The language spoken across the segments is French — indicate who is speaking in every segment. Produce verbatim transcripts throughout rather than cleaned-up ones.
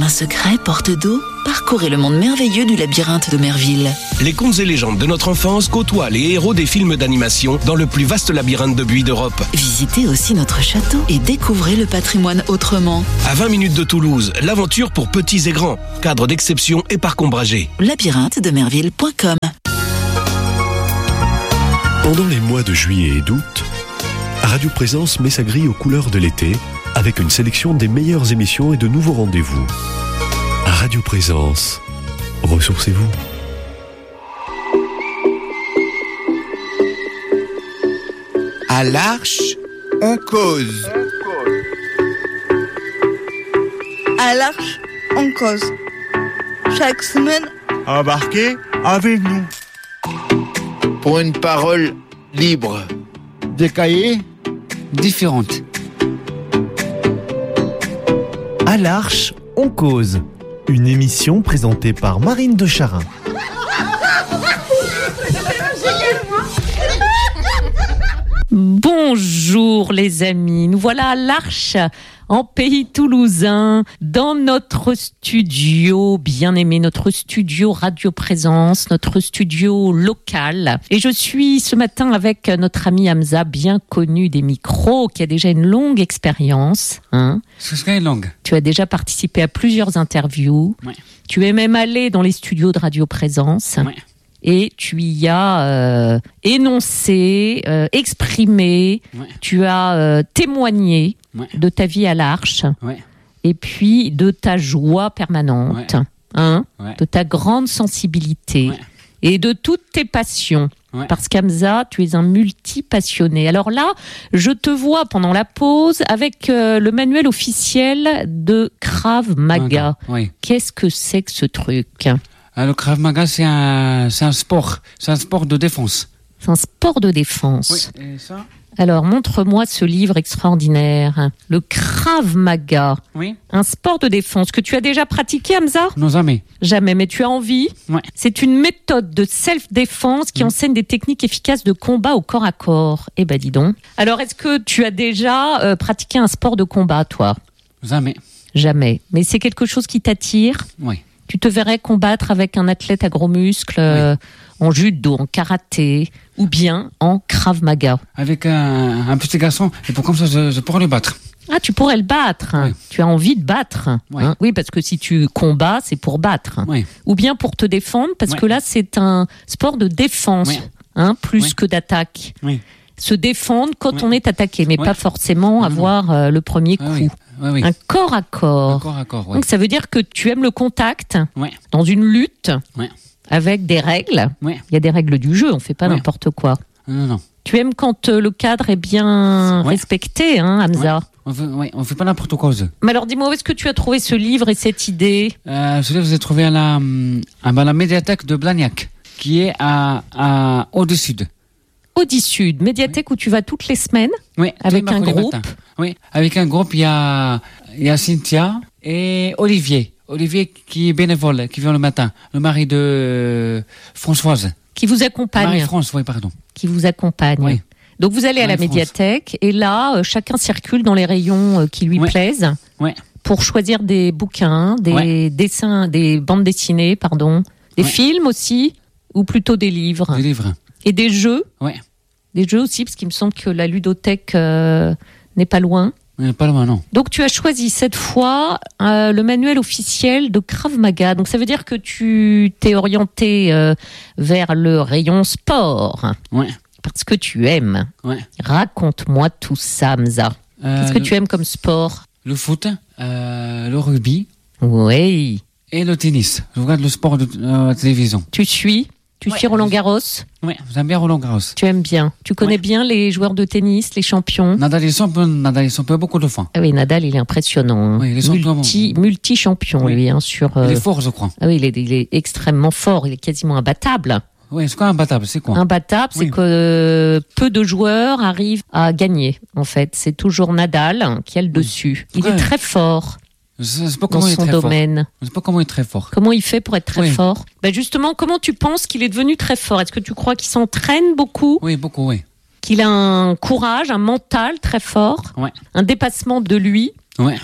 Speaker 1: secret porte d'eau? Parcourez le monde merveilleux du labyrinthe de Merville.
Speaker 2: Les contes et légendes de notre enfance côtoient les héros des films d'animation dans le plus vaste labyrinthe de buis d'Europe.
Speaker 1: Visitez aussi notre château et découvrez le patrimoine autrement.
Speaker 2: À vingt minutes de Toulouse, l'aventure pour petits et grands. Cadre d'exception et parc ombragé.
Speaker 1: labyrinthe de merville point com.
Speaker 3: Pendant les mois de juillet et d'août, Radio Présence met sa grille aux couleurs de l'été avec une sélection des meilleures émissions et de nouveaux rendez-vous. Radio Présence, ressourcez-vous.
Speaker 4: À l'Arche, on cause.
Speaker 5: À l'Arche, on cause. Chaque semaine,
Speaker 4: Embarquez avec nous. Pour une parole libre. Des cahiers
Speaker 6: différentes.
Speaker 7: À l'Arche, on cause. Une émission présentée par Marine de Charin.
Speaker 8: Bonjour les amis, nous voilà à l'Arche, en pays toulousain, dans notre studio bien aimé, notre studio Radio Présence, notre studio local. Et je suis ce matin avec notre ami Hamza, bien connu des micros, qui a déjà une longue expérience. Hein.
Speaker 6: Ce serait longue.
Speaker 8: Tu as déjà participé à plusieurs interviews.
Speaker 6: Ouais.
Speaker 8: Tu es même allé dans les studios de Radio Présence.
Speaker 6: Ouais.
Speaker 8: Et tu y as euh, énoncé, euh, exprimé,
Speaker 6: ouais.
Speaker 8: tu as euh, témoigné
Speaker 6: ouais.
Speaker 8: de ta vie à l'Arche,
Speaker 6: ouais.
Speaker 8: et puis de ta joie permanente,
Speaker 6: ouais.
Speaker 8: hein,
Speaker 6: ouais.
Speaker 8: de ta grande sensibilité,
Speaker 6: ouais.
Speaker 8: et de toutes tes passions.
Speaker 6: Ouais.
Speaker 8: Parce qu'Hamza, tu es un multi-passionné. Alors là, je te vois pendant la pause avec euh, le manuel officiel de Krav Maga.
Speaker 6: Oui.
Speaker 8: Qu'est-ce que c'est que ce truc ?
Speaker 6: Le Krav Maga, c'est un, c'est un sport. C'est un sport de défense.
Speaker 8: C'est un sport de défense.
Speaker 6: Oui, et ça ?
Speaker 8: Alors, montre-moi ce livre extraordinaire. Le Krav Maga.
Speaker 6: Oui.
Speaker 8: Un sport de défense que tu as déjà pratiqué, Hamza ?
Speaker 6: Non, jamais.
Speaker 8: Jamais, mais tu as envie ?
Speaker 6: Ouais.
Speaker 8: C'est une méthode de self-défense qui mmh. enseigne des techniques efficaces de combat au corps à corps. Eh ben, dis donc. Alors, est-ce que tu as déjà euh, pratiqué un sport de combat, toi ?
Speaker 6: Jamais.
Speaker 8: Jamais. Mais c'est quelque chose qui t'attire ?
Speaker 6: Oui.
Speaker 8: Tu te verrais combattre avec un athlète à gros muscles euh, oui. en judo, en karaté ou bien en Krav Maga.
Speaker 6: Avec un, un petit garçon, et pour comme ça, je, je pourrais le battre.
Speaker 8: Ah, tu pourrais le battre.
Speaker 6: Oui.
Speaker 8: Tu as envie de battre.
Speaker 6: Oui.
Speaker 8: Hein oui, parce que si tu combats, c'est pour battre.
Speaker 6: Oui.
Speaker 8: Ou bien pour te défendre, parce
Speaker 6: oui.
Speaker 8: que là, c'est un sport de défense,
Speaker 6: oui.
Speaker 8: hein, plus
Speaker 6: oui.
Speaker 8: que d'attaque.
Speaker 6: Oui.
Speaker 8: Se défendre quand
Speaker 6: oui.
Speaker 8: on est attaqué, mais
Speaker 6: oui.
Speaker 8: pas forcément avoir euh, le premier coup.
Speaker 6: Ah, oui. Oui, oui.
Speaker 8: Un corps à corps.
Speaker 6: Un corps à corps, oui.
Speaker 8: Donc ça veut dire que tu aimes le contact
Speaker 6: oui.
Speaker 8: dans une lutte
Speaker 6: oui.
Speaker 8: avec des règles.
Speaker 6: Oui.
Speaker 8: Il y a des règles du jeu, on ne fait pas oui. n'importe quoi.
Speaker 6: Non, non.
Speaker 8: Tu aimes quand euh, le cadre est bien
Speaker 6: oui.
Speaker 8: respecté, hein, Hamza.
Speaker 6: Oui. On fait, oui, on fait pas n'importe quoi.
Speaker 8: Mais alors dis-moi, où est-ce que tu as trouvé ce livre et cette idée ?
Speaker 6: euh, Ce livre, je l'ai trouvé à la, à la médiathèque de Blagnac, qui est à, à Audi-Sud.
Speaker 8: Audi-Sud, médiathèque oui. où tu vas toutes les semaines,
Speaker 6: oui,
Speaker 8: avec un groupe.
Speaker 6: Matin. Oui, avec un groupe, il y a, il y a Cynthia et Olivier. Olivier qui est bénévole, qui vient le matin, le mari de euh, Françoise.
Speaker 8: Qui vous accompagne.
Speaker 6: Marie-France, oui, pardon.
Speaker 8: Qui vous accompagne.
Speaker 6: Oui.
Speaker 8: Donc vous allez à la médiathèque et là, euh, chacun circule dans les rayons euh, qui lui
Speaker 6: oui.
Speaker 8: plaisent
Speaker 6: oui.
Speaker 8: pour choisir des bouquins, des
Speaker 6: oui.
Speaker 8: dessins, des bandes dessinées, pardon, des
Speaker 6: oui.
Speaker 8: films aussi, ou plutôt des livres.
Speaker 6: Des livres.
Speaker 8: Et des jeux.
Speaker 6: Oui.
Speaker 8: Des jeux aussi, parce qu'il me semble que la ludothèque euh, n'est pas loin.
Speaker 6: Oui, pas loin, non.
Speaker 8: Donc tu as choisi cette fois euh, le manuel officiel de Krav Maga. Donc ça veut dire que tu t'es orienté euh, vers le rayon sport.
Speaker 6: Oui.
Speaker 8: Parce que tu aimes.
Speaker 6: Oui.
Speaker 8: Raconte-moi tout ça, Hamza. Euh, Qu'est-ce que le, tu aimes comme sport ?
Speaker 6: Le foot, euh, le rugby.
Speaker 8: Oui.
Speaker 6: Et le tennis. Je regarde le sport de euh, la télévision.
Speaker 8: Tu suis ? Tu
Speaker 6: ouais.
Speaker 8: suis Roland Garros ?
Speaker 6: Oui, j'aime bien Roland Garros.
Speaker 8: Tu aimes bien. Tu connais
Speaker 6: ouais.
Speaker 8: bien les joueurs de tennis, les champions ?
Speaker 6: Nadal, il s'en peut, Nadal, il s'en peut beaucoup de fois.
Speaker 8: Ah oui, Nadal, il est impressionnant. Hein.
Speaker 6: Oui, il est
Speaker 8: Multi, multi-champion,
Speaker 6: oui.
Speaker 8: lui. Hein, sur, euh...
Speaker 6: Il est fort, je crois.
Speaker 8: Ah oui, il est, il est extrêmement fort. Il est quasiment imbattable.
Speaker 6: Oui, c'est quoi imbattable ? C'est quoi ?
Speaker 8: Imbattable, c'est oui. que euh, peu de joueurs arrivent à gagner, en fait. C'est toujours Nadal hein, qui a le oui. dessus. Il ouais. est très fort.
Speaker 6: Je sais pas
Speaker 8: dans
Speaker 6: comment
Speaker 8: son
Speaker 6: il est très
Speaker 8: domaine.
Speaker 6: Fort. Je sais pas comment il est très fort.
Speaker 8: Comment il fait pour être très
Speaker 6: oui.
Speaker 8: fort ? Ben justement, comment tu penses qu'il est devenu très fort ? Est-ce que tu crois qu'il s'entraîne beaucoup ?
Speaker 6: Oui, beaucoup, oui.
Speaker 8: Qu'il a un courage, un mental très fort ?
Speaker 6: Ouais.
Speaker 8: Un dépassement de lui ?
Speaker 6: Ouais.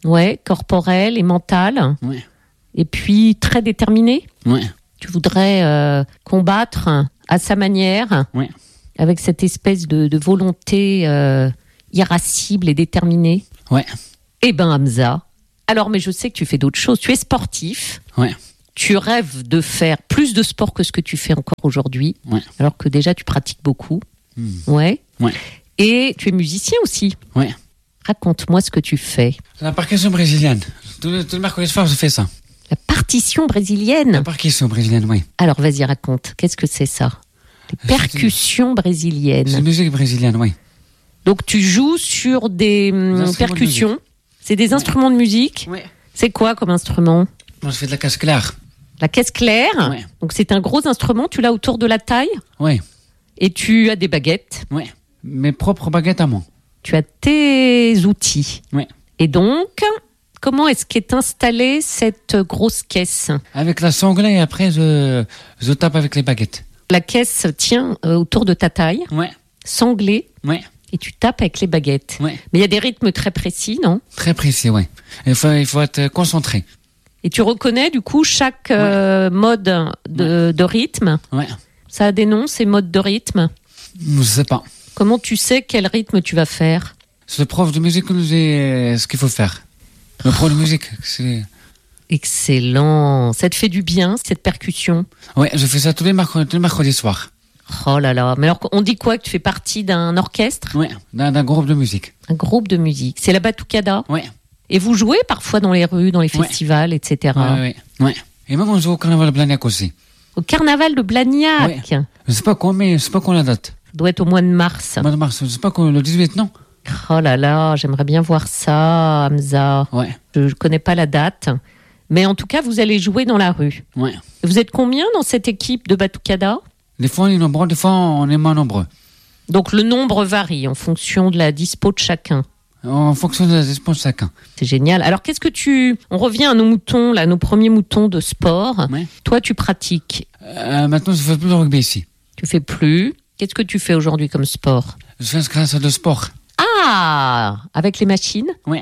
Speaker 8: Ouais, corporelle et mentale.
Speaker 6: Ouais.
Speaker 8: Et puis très déterminé.
Speaker 6: Ouais.
Speaker 8: Tu voudrais euh, combattre à sa manière,
Speaker 6: Ouais.
Speaker 8: avec cette espèce de, de volonté euh, irascible et déterminée.
Speaker 6: Ouais.
Speaker 8: Eh ben Hamza, alors mais je sais que tu fais d'autres choses. Tu es sportif.
Speaker 6: Ouais.
Speaker 8: Tu rêves de faire plus de sport que ce que tu fais encore aujourd'hui.
Speaker 6: Ouais.
Speaker 8: Alors que déjà tu pratiques beaucoup.
Speaker 6: Mmh.
Speaker 8: Ouais.
Speaker 6: Ouais.
Speaker 8: Et tu es musicien aussi.
Speaker 6: Ouais.
Speaker 8: Raconte-moi ce que tu fais.
Speaker 6: La percussion brésilienne. Tout le, tout le mercredi soir, je fais ça.
Speaker 8: La partition brésilienne.
Speaker 6: La percussion brésilienne, oui.
Speaker 8: Alors vas-y, raconte. Qu'est-ce que c'est ça? Les percussions brésiliennes.
Speaker 6: C'est une musique brésilienne, oui.
Speaker 8: Donc tu joues sur des hum, percussions. C'est des
Speaker 6: ouais.
Speaker 8: instruments de musique.
Speaker 6: Ouais.
Speaker 8: C'est quoi comme instrument?
Speaker 6: Moi, je fais de la casse claire.
Speaker 8: La caisse claire.
Speaker 6: Ouais.
Speaker 8: Donc c'est un gros instrument. Tu l'as autour de la taille.
Speaker 6: Oui.
Speaker 8: Et tu as des baguettes.
Speaker 6: Oui. Mes propres baguettes à moi.
Speaker 8: Tu as tes outils.
Speaker 6: Oui.
Speaker 8: Et donc, comment est-ce qu'est installée cette grosse caisse?
Speaker 6: Avec la sangle et après, je, je tape avec les baguettes.
Speaker 8: La caisse tient euh, autour de ta taille,
Speaker 6: Ouais.
Speaker 8: sanglée,
Speaker 6: Ouais.
Speaker 8: et tu tapes avec les baguettes.
Speaker 6: Ouais.
Speaker 8: Mais il y a des rythmes très précis, non?
Speaker 6: Très précis, oui. Il faut, il faut être concentré.
Speaker 8: Et tu reconnais du coup chaque euh, mode de, de rythme?
Speaker 6: Ouais.
Speaker 8: Ça a des noms, ces modes de rythme?
Speaker 6: Je sais pas.
Speaker 8: Comment tu sais quel rythme tu vas faire?
Speaker 6: C'est le prof de musique qui nous dit euh, ce qu'il faut faire. Le prof de musique, c'est...
Speaker 8: Excellent. Ça te fait du bien, cette percussion?
Speaker 6: Ouais, je fais ça tous les mercredis, tous les mercredis soirs.
Speaker 8: Oh là là. Mais alors, on dit quoi? Que tu fais partie d'un orchestre?
Speaker 6: Ouais, d'un, d'un groupe de musique.
Speaker 8: Un groupe de musique. C'est la Batucada?
Speaker 6: Ouais.
Speaker 8: Et vous jouez parfois dans les rues, dans les
Speaker 6: Ouais.
Speaker 8: festivals, et cetera.
Speaker 6: Ouais, ouais, ouais. Et même on joue au carnaval de Blagnac aussi.
Speaker 8: Au carnaval de Blagnac?
Speaker 6: Ouais. Je sais pas quand, mais je sais pas quand la date.
Speaker 8: Ça doit être au mois de mars.
Speaker 6: Mois de mars, je sais pas quand, le dix-huit, non?
Speaker 8: Oh là là, j'aimerais bien voir ça, Hamza.
Speaker 6: Ouais.
Speaker 8: Je ne connais pas la date. Mais en tout cas, vous allez jouer dans la rue.
Speaker 6: Ouais.
Speaker 8: Vous êtes combien dans cette équipe de Batucada?
Speaker 6: Des fois on est nombreux, des fois on est moins nombreux.
Speaker 8: Donc le nombre varie en fonction de la dispo de chacun.
Speaker 6: En fonction de la disposition de chacun.
Speaker 8: C'est génial. Alors qu'est-ce que tu... On revient à nos moutons, là, nos premiers moutons de sport.
Speaker 6: Ouais.
Speaker 8: Toi, tu pratiques.
Speaker 6: Euh, maintenant je fais plus de rugby ici.
Speaker 8: Tu fais plus. Qu'est-ce que tu fais aujourd'hui comme sport?
Speaker 6: Je fais un salle de sport.
Speaker 8: Ah! Avec les machines?
Speaker 6: Ouais.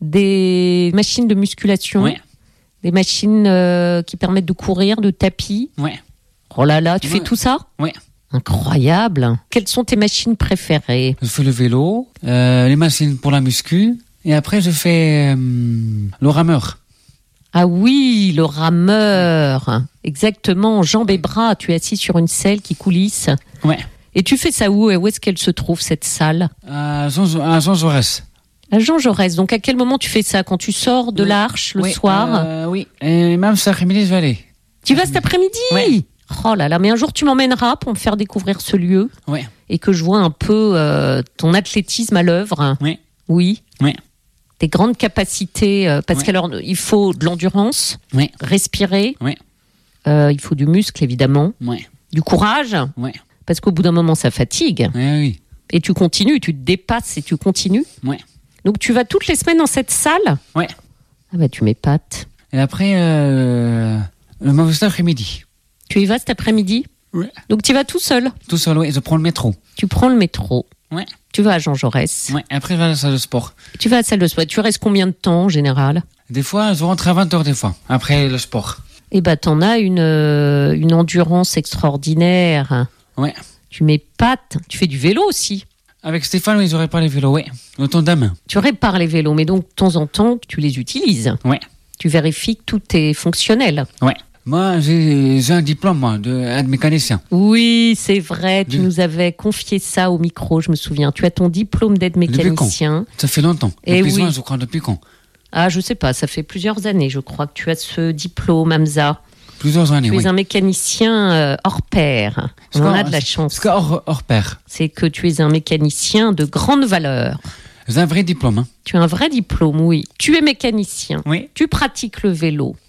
Speaker 8: Des machines de musculation?
Speaker 6: Ouais.
Speaker 8: Des machines euh, qui permettent de courir, de tapis?
Speaker 6: Ouais.
Speaker 8: Oh là là, tu
Speaker 6: Ouais.
Speaker 8: fais tout ça?
Speaker 6: Ouais.
Speaker 8: Incroyable. Quelles sont tes machines préférées?
Speaker 6: Je fais le vélo, euh, les machines pour la muscu, et après je fais euh, le rameur.
Speaker 8: Ah oui, le rameur. Exactement, jambes et bras. Tu es assis sur une selle qui coulisse.
Speaker 6: Ouais.
Speaker 8: Et tu fais ça où? Et où est-ce qu'elle se trouve, cette salle?
Speaker 6: À Jean, à Jean Jaurès.
Speaker 8: À Jean Jaurès. Donc à quel moment tu fais ça? Quand tu sors de
Speaker 6: Oui.
Speaker 8: l'Arche le
Speaker 6: Oui,
Speaker 8: soir?
Speaker 6: euh, Oui, et même cet après-midi je vais aller.
Speaker 8: Tu vas cet après-midi?
Speaker 6: Ouais.
Speaker 8: Oh là là, mais un jour tu m'emmèneras pour me faire découvrir ce lieu
Speaker 6: Ouais.
Speaker 8: et que je vois un peu euh, ton athlétisme à l'œuvre.
Speaker 6: Oui.
Speaker 8: Oui.
Speaker 6: Oui.
Speaker 8: Tes grandes capacités, euh, parce
Speaker 6: Ouais.
Speaker 8: qu'alors il faut de l'endurance,
Speaker 6: Oui.
Speaker 8: respirer,
Speaker 6: Oui.
Speaker 8: euh, il faut du muscle évidemment,
Speaker 6: Ouais.
Speaker 8: du courage,
Speaker 6: Ouais.
Speaker 8: parce qu'au bout d'un moment ça fatigue.
Speaker 6: Oui, oui.
Speaker 8: Et tu continues, tu te dépasses et tu continues.
Speaker 6: Ouais.
Speaker 8: Donc tu vas toutes les semaines dans cette salle?
Speaker 6: Ouais.
Speaker 8: Ah bah tu m'épates.
Speaker 6: Et après, euh, le mauvais après-midi.
Speaker 8: Tu y vas cet après-midi?
Speaker 6: Ouais.
Speaker 8: Donc tu y vas tout seul?
Speaker 6: Tout seul, oui, je prends le métro.
Speaker 8: Tu prends le métro.
Speaker 6: Ouais.
Speaker 8: Tu vas à Jean Jaurès.
Speaker 6: Ouais. Après, je vais à la salle de sport.
Speaker 8: Tu vas à la salle de sport. Tu restes combien de temps en général?
Speaker 6: Des fois, je rentre à vingt heures des fois, après le sport.
Speaker 8: Eh ben, t'en as une, euh, une endurance extraordinaire.
Speaker 6: Ouais.
Speaker 8: Tu m'épates. Tu fais du vélo aussi.
Speaker 6: Avec Stéphane, ils auraient pas les vélos, ouais. Le tandem.
Speaker 8: Tu répares les vélos, mais donc de temps en temps, tu les utilises.
Speaker 6: Ouais.
Speaker 8: Tu vérifies que tout est fonctionnel.
Speaker 6: Ouais. Moi, j'ai, j'ai un diplôme, moi, de aide mécanicien.
Speaker 8: Oui, c'est vrai. Tu
Speaker 6: De-
Speaker 8: nous avais confié ça au micro, je me souviens. Tu as ton diplôme d'aide mécanicien.
Speaker 6: Ça fait longtemps.
Speaker 8: Eh
Speaker 6: Depuis
Speaker 8: oui.
Speaker 6: juin, je crois, depuis quand?
Speaker 8: Ah, je sais pas, ça fait plusieurs années, je crois, que tu as ce diplôme, Hamza.
Speaker 6: Plusieurs années,
Speaker 8: Tu es
Speaker 6: oui.
Speaker 8: un mécanicien euh, hors pair. On en a de la chance.
Speaker 6: C'est hors, hors pair.
Speaker 8: C'est que tu es un mécanicien de grande valeur.
Speaker 6: J'ai un vrai diplôme, hein.
Speaker 8: Tu as un vrai diplôme, oui. Tu es mécanicien.
Speaker 6: Oui.
Speaker 8: Tu pratiques le vélo.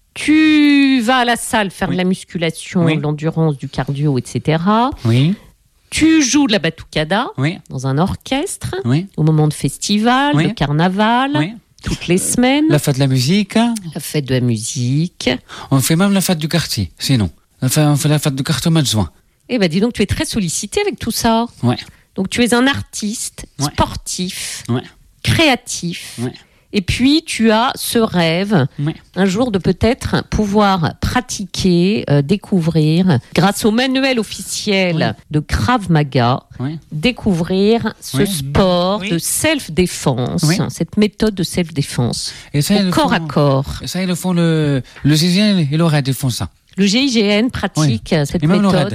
Speaker 8: Tu vas à la salle faire
Speaker 6: Oui.
Speaker 8: de la musculation,
Speaker 6: Oui.
Speaker 8: de l'endurance, du cardio, et cetera.
Speaker 6: Oui.
Speaker 8: Tu joues de la batucada
Speaker 6: Oui.
Speaker 8: dans un orchestre,
Speaker 6: Oui.
Speaker 8: au moment de festival,
Speaker 6: Oui.
Speaker 8: de carnaval,
Speaker 6: Oui.
Speaker 8: toutes les semaines,
Speaker 6: La fête de la musique.
Speaker 8: la fête de la musique.
Speaker 6: On fait même la fête du quartier, sinon. On fait, on fait la fête du quartier au mois de juin.
Speaker 8: Eh ben dis donc, tu es très sollicité avec tout ça.
Speaker 6: Ouais.
Speaker 8: Donc tu es un artiste,
Speaker 6: Ouais.
Speaker 8: sportif,
Speaker 6: Ouais.
Speaker 8: créatif,
Speaker 6: Ouais.
Speaker 8: Et puis, tu as ce rêve,
Speaker 6: Oui.
Speaker 8: un jour, de peut-être pouvoir pratiquer, euh, découvrir, grâce au manuel officiel
Speaker 6: Oui.
Speaker 8: de Krav Maga,
Speaker 6: Oui.
Speaker 8: découvrir ce
Speaker 6: Oui.
Speaker 8: sport
Speaker 6: Oui.
Speaker 8: de self-défense,
Speaker 6: Oui.
Speaker 8: cette méthode de self-défense,
Speaker 6: Et ça, ils
Speaker 8: au
Speaker 6: le
Speaker 8: corps
Speaker 6: font-
Speaker 8: à corps.
Speaker 6: Et ça, ils le font, le, le G I G N et l'O R E D, ils font ça.
Speaker 8: Le G I G N pratique euh, cette
Speaker 6: Et même
Speaker 8: méthode.
Speaker 6: l'O R E D.